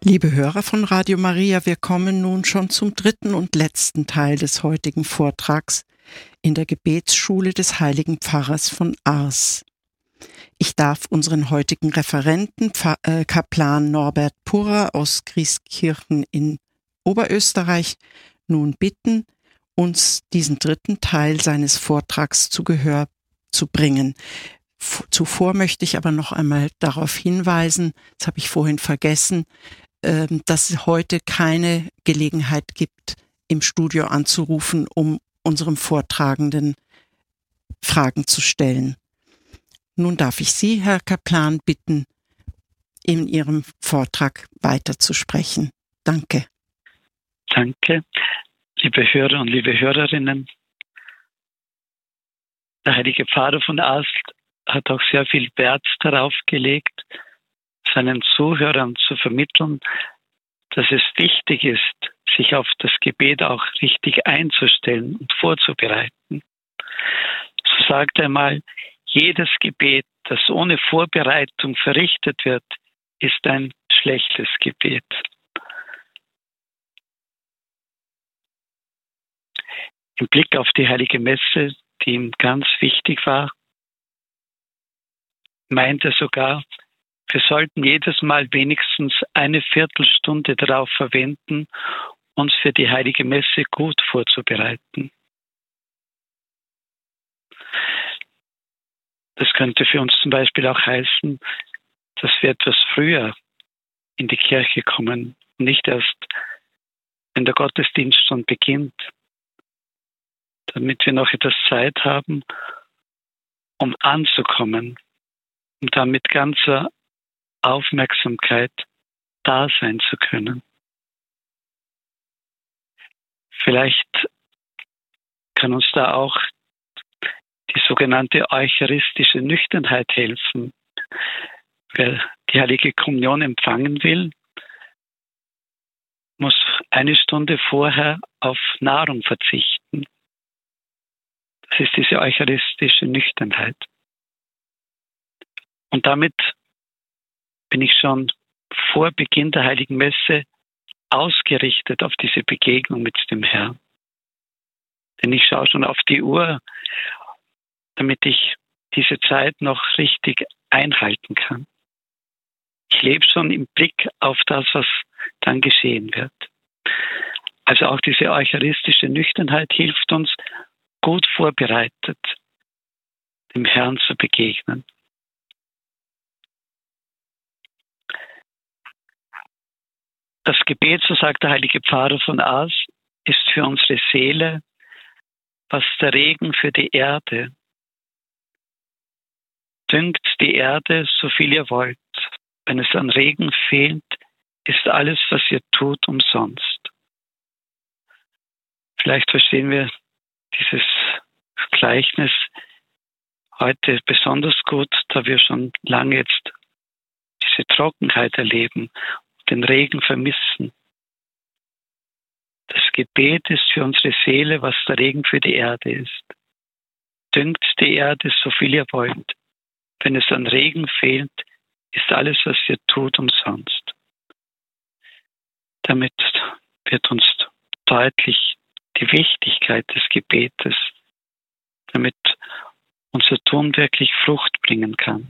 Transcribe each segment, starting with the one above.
Liebe Hörer von Radio Maria, wir kommen nun schon zum dritten und letzten Teil des heutigen Vortrags in der Gebetsschule des heiligen Pfarrers von Ars. Ich darf unseren heutigen Referenten, Kaplan Norbert Purrer aus Grieskirchen in Oberösterreich, nun bitten, uns diesen dritten Teil seines Vortrags zu Gehör zu bringen. Zuvor möchte ich aber noch einmal darauf hinweisen, das habe ich vorhin vergessen, dass es heute keine Gelegenheit gibt, im Studio anzurufen, um unserem Vortragenden Fragen zu stellen. Nun darf ich Sie, Herr Kaplan, bitten, in Ihrem Vortrag weiterzusprechen. Danke. Danke, liebe Hörer und liebe Hörerinnen. Der heilige Pfarrer von Ars hat auch sehr viel Wert darauf gelegt, seinen Zuhörern zu vermitteln, dass es wichtig ist, sich auf das Gebet auch richtig einzustellen und vorzubereiten. So sagt er mal, jedes Gebet, das ohne Vorbereitung verrichtet wird, ist ein schlechtes Gebet. Im Blick auf die Heilige Messe, die ihm ganz wichtig war, meint er sogar, wir sollten jedes Mal wenigstens eine Viertelstunde darauf verwenden, uns für die Heilige Messe gut vorzubereiten. Das könnte für uns zum Beispiel auch heißen, dass wir etwas früher in die Kirche kommen, nicht erst, wenn der Gottesdienst schon beginnt, damit wir noch etwas Zeit haben, um anzukommen, um dann mit ganzer Aufmerksamkeit da sein zu können. Vielleicht kann uns da auch die sogenannte eucharistische Nüchternheit helfen. Wer die Heilige Kommunion empfangen will, muss eine Stunde vorher auf Nahrung verzichten. Das ist diese eucharistische Nüchternheit. Und damit bin ich schon vor Beginn der Heiligen Messe ausgerichtet auf diese Begegnung mit dem Herrn. Denn ich schaue schon auf die Uhr, damit ich diese Zeit noch richtig einhalten kann. Ich lebe schon im Blick auf das, was dann geschehen wird. Also auch diese eucharistische Nüchternheit hilft uns, gut vorbereitet dem Herrn zu begegnen. Das Gebet, so sagt der heilige Pfarrer von Ars, ist für unsere Seele, was der Regen für die Erde. Düngt die Erde, so viel ihr wollt. Wenn es an Regen fehlt, ist alles, was ihr tut, umsonst. Vielleicht verstehen wir dieses Gleichnis heute besonders gut, da wir schon lange jetzt diese Trockenheit erleben, den Regen vermissen. Das Gebet ist für unsere Seele, was der Regen für die Erde ist. Düngt die Erde, so viel ihr wollt. Wenn es an Regen fehlt, ist alles, was ihr tut, umsonst. Damit wird uns deutlich die Wichtigkeit des Gebetes, damit unser Tun wirklich Frucht bringen kann.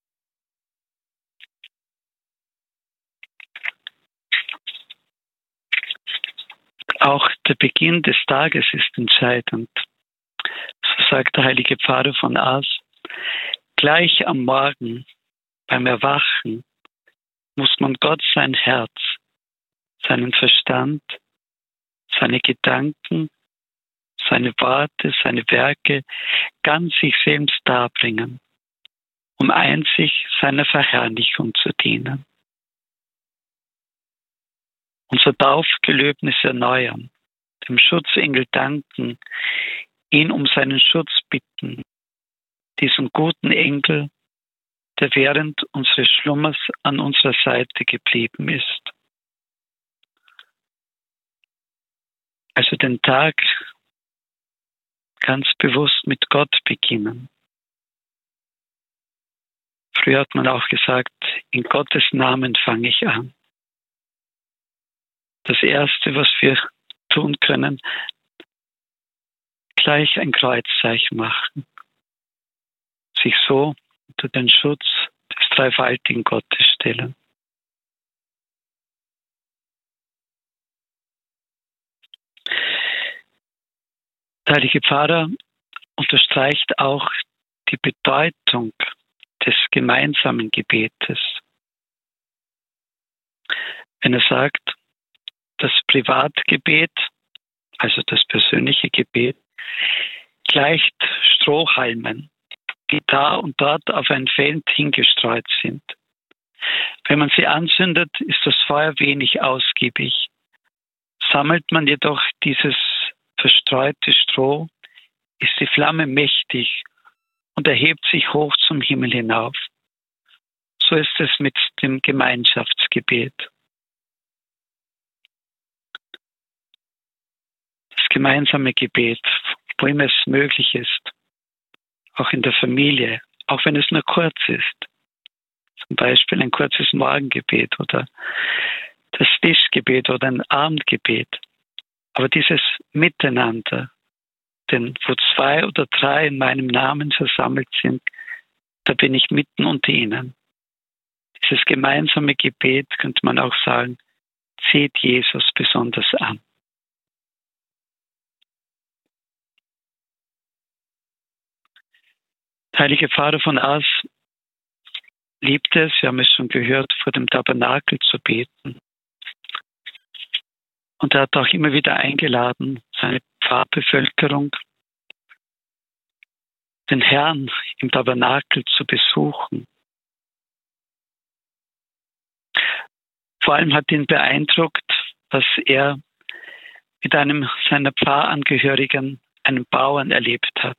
Auch der Beginn des Tages ist entscheidend. So sagt der heilige Pfarrer von Ars, gleich am Morgen beim Erwachen muss man Gott sein Herz, seinen Verstand, seine Gedanken, seine Worte, seine Werke ganz sich selbst darbringen, um einzig seiner Verherrlichung zu dienen. Unser Taufgelöbnis erneuern, dem Schutzengel danken, ihn um seinen Schutz bitten, diesen guten Engel, der während unseres Schlummers an unserer Seite geblieben ist. Also den Tag ganz bewusst mit Gott beginnen. Früher hat man auch gesagt, in Gottes Namen fange ich an. das Erste, was wir tun können, gleich ein Kreuzzeichen machen. Sich so unter den Schutz des dreifaltigen Gottes stellen. Der heilige Pfarrer unterstreicht auch die Bedeutung des gemeinsamen Gebetes. Wenn er sagt, das Privatgebet, also das persönliche Gebet, gleicht Strohhalmen, die da und dort auf ein Feld hingestreut sind. Wenn man sie anzündet, ist das Feuer wenig ausgiebig. Sammelt man jedoch dieses verstreute Stroh, ist die Flamme mächtig und erhebt sich hoch zum Himmel hinauf. So ist es mit dem Gemeinschaftsgebet. Das gemeinsame Gebet, wo immer es möglich ist, auch in der Familie, auch wenn es nur kurz ist. Zum Beispiel ein kurzes Morgengebet oder das Tischgebet oder ein Abendgebet. Aber dieses Miteinander, denn wo 2 oder 3 in meinem Namen versammelt sind, da bin ich mitten unter ihnen. Dieses gemeinsame Gebet, könnte man auch sagen, zieht Jesus besonders an. Der heilige Pfarrer von Ars liebte es, wir haben es schon gehört, vor dem Tabernakel zu beten. Und er hat auch immer wieder eingeladen, seine Pfarrbevölkerung, den Herrn im Tabernakel zu besuchen. Vor allem hat ihn beeindruckt, was er mit einem seiner Pfarrangehörigen, einem Bauern, erlebt hat.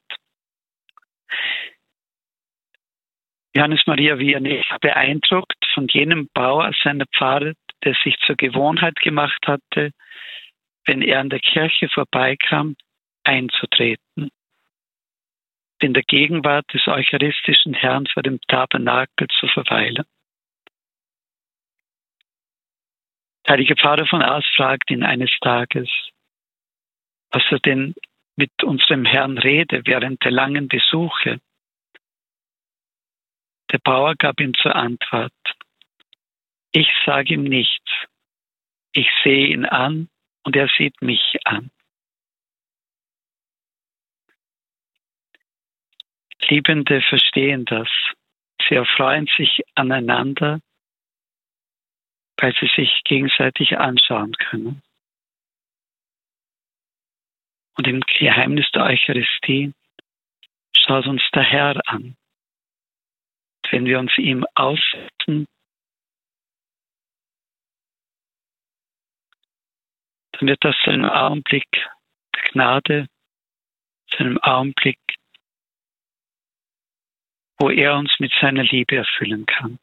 Johannes Maria Vianney war beeindruckt von jenem Bauer, seiner Pfarrer, der sich zur Gewohnheit gemacht hatte, wenn er an der Kirche vorbeikam, einzutreten, in der Gegenwart des eucharistischen Herrn vor dem Tabernakel zu verweilen. Der heilige Pfarrer von Ars fragt ihn eines Tages, was er denn mit unserem Herrn rede während der langen Besuche. Der Bauer gab ihm zur Antwort: Ich sage ihm nichts. Ich sehe ihn an und er sieht mich an. Liebende verstehen das. Sie erfreuen sich aneinander, weil sie sich gegenseitig anschauen können. Und im Geheimnis der Eucharistie schaut uns der Herr an. Wenn wir uns ihm aussetzen, dann wird das zu einem Augenblick der Gnade, zu einem Augenblick, wo er uns mit seiner Liebe erfüllen kann.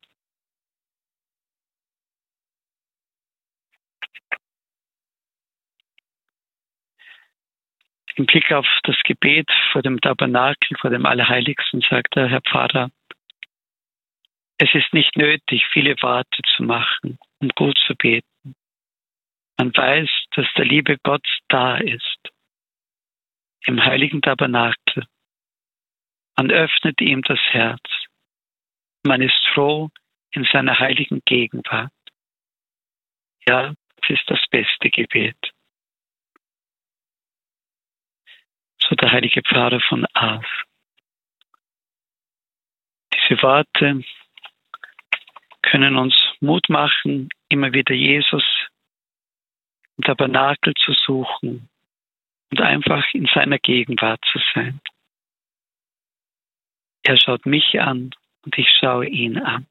Im Blick auf das Gebet vor dem Tabernakel, vor dem Allerheiligsten, sagt der Herr Pfarrer: Es ist nicht nötig, viele Worte zu machen, um gut zu beten. Man weiß, dass der liebe Gott da ist, im heiligen Tabernakel. Man öffnet ihm das Herz. Man ist froh in seiner heiligen Gegenwart. Ja, das ist das beste Gebet. So der heilige Pfarrer von Ars. Diese Worte können uns Mut machen, immer wieder Jesus im Tabernakel zu suchen und einfach in seiner Gegenwart zu sein. Er schaut mich an und ich schaue ihn an.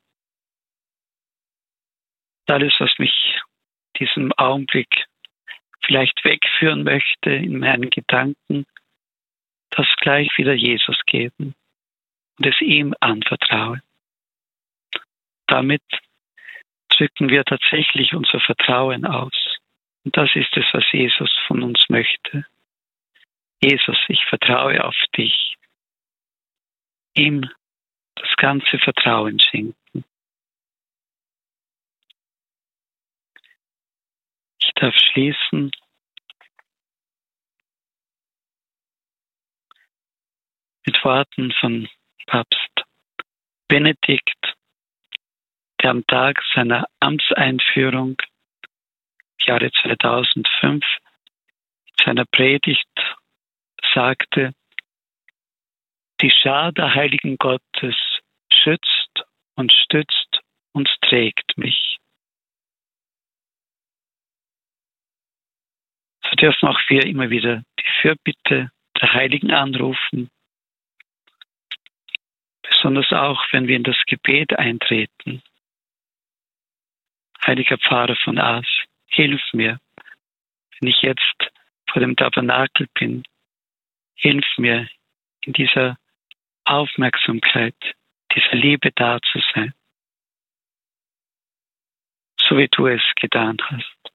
Alles, was mich diesem Augenblick vielleicht wegführen möchte in meinen Gedanken, das gleich wieder Jesus geben und es ihm anvertrauen. Damit drücken wir tatsächlich unser Vertrauen aus. Und das ist es, was Jesus von uns möchte. Jesus, ich vertraue auf dich. Ihm das ganze Vertrauen schenken. Ich darf schließen mit Worten von Papst Benedikt, der am Tag seiner Amtseinführung im Jahre 2005 in seiner Predigt sagte: Die Schar der Heiligen Gottes schützt und stützt und trägt mich. So dürfen auch wir immer wieder die Fürbitte der Heiligen anrufen, besonders auch, wenn wir in das Gebet eintreten. Heiliger Pfarrer von Aas, hilf mir, wenn ich jetzt vor dem Tabernakel bin, hilf mir, in dieser Aufmerksamkeit, dieser Liebe da zu sein, so wie du es getan hast.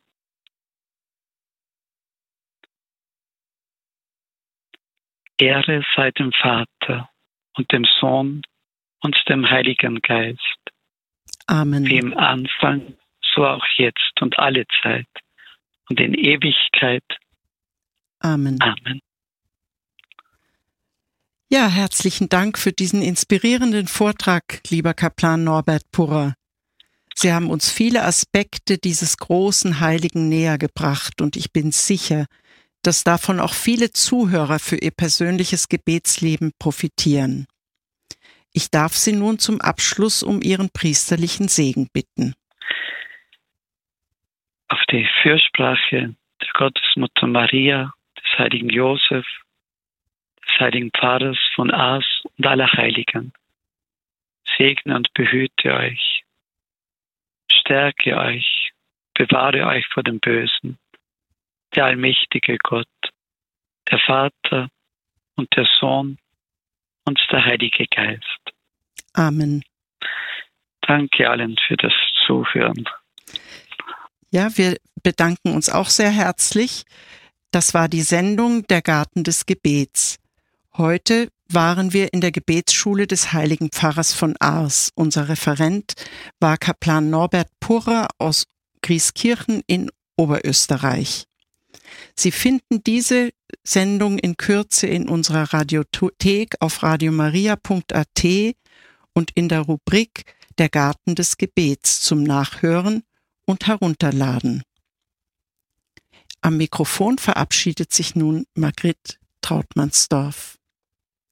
Ehre sei dem Vater und dem Sohn und dem Heiligen Geist. Amen. Wie im Anfang, so auch jetzt und alle Zeit und in Ewigkeit. Amen. Amen. Ja, herzlichen Dank für diesen inspirierenden Vortrag, lieber Kaplan Norbert Purrer. Sie haben uns viele Aspekte dieses großen Heiligen näher gebracht und ich bin sicher, dass davon auch viele Zuhörer für ihr persönliches Gebetsleben profitieren. Ich darf Sie nun zum Abschluss um Ihren priesterlichen Segen bitten. Auf die Fürsprache der Gottesmutter Maria, des heiligen Josef, des heiligen Pfarrers von Aas und aller Heiligen, segne und behüte euch, stärke euch, bewahre euch vor dem Bösen, der allmächtige Gott, der Vater und der Sohn und der Heilige Geist. Amen. Danke allen für das Zuhören. Ja, wir bedanken uns auch sehr herzlich. Das war die Sendung Der Garten des Gebets. Heute waren wir in der Gebetsschule des heiligen Pfarrers von Aas. Unser Referent war Kaplan Norbert Purrer aus Grieskirchen in Oberösterreich. Sie finden diese Sendung in Kürze in unserer Radiothek auf radiomaria.at und in der Rubrik Der Garten des Gebets zum Nachhören und Herunterladen. Am Mikrofon verabschiedet sich nun Margrit Trautmannsdorf.